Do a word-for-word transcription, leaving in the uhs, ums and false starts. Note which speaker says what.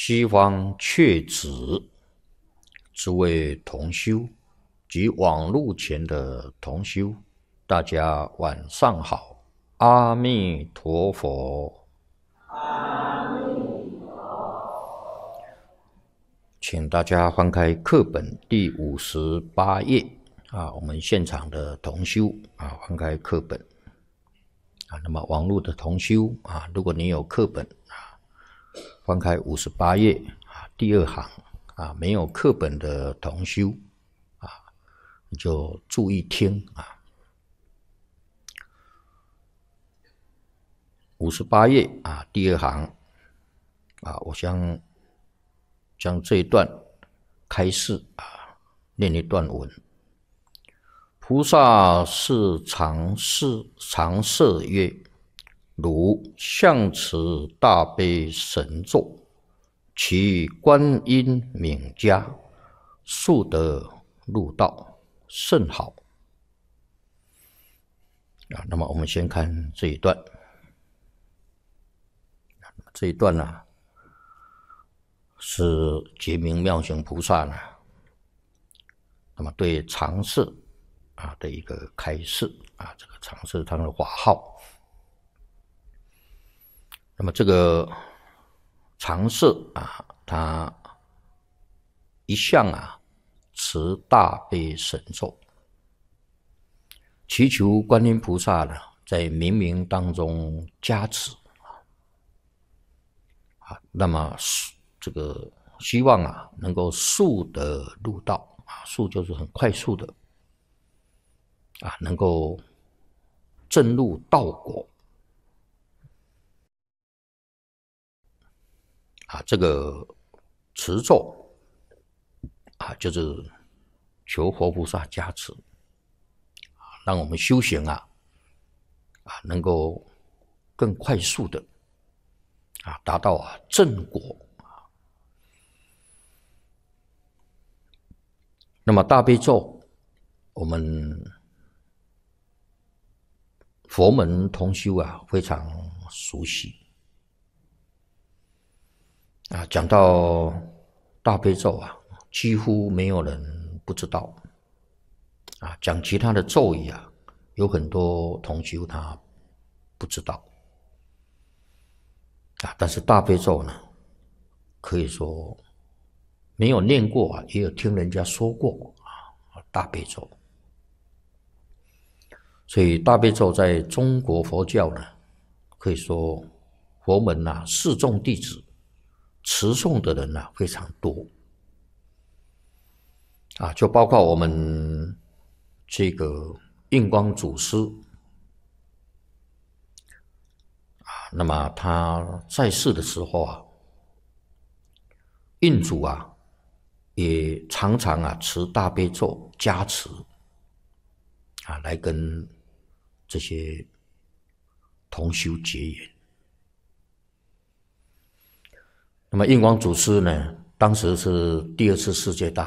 Speaker 1: 西方确指诸位同修及网络前的同修，大家晚上好，阿弥陀佛。
Speaker 2: 阿弥陀佛。
Speaker 1: 请大家翻开课本第五十八页啊，我们现场的同修啊，翻开课本啊。那么网络的同修啊，如果你有课本啊，翻开五十八页啊，第二行啊，没有课本的同修啊，你就注意听啊。五十八页啊，第二行啊，我将将这一段开示啊，念一段文。菩萨是常是常设曰：如象持大悲神咒，其观音名家，速得入道，甚好。啊，那么我们先看这一段。这一段呢、啊，是觉明妙行菩萨呢，那么对常设啊的一个开示啊，这个常设他的法号。那么这个常设啊，他一向啊持大悲神咒，祈求观音菩萨呢在冥冥当中加持啊，那么这个希望啊能够速得入道啊，速就是很快速的啊，能够证入道果啊。这个持咒啊，就是求佛菩萨加持，让我们修行啊啊能够更快速的啊达到啊正果。那么大悲咒，我们佛门同修啊非常熟悉啊。讲到大悲咒啊，几乎没有人不知道啊。讲其他的咒语啊，有很多同修他不知道啊。但是大悲咒呢，可以说没有念过啊，也有听人家说过啊。大悲咒，所以大悲咒在中国佛教呢，可以说佛门啊四众弟子持诵的人啊非常多啊，就包括我们这个印光祖师啊，那么他在世的时候啊，印祖啊也常常啊持大悲咒加持啊，来跟这些同修结缘。那么印光祖师呢，当时是第二次世界大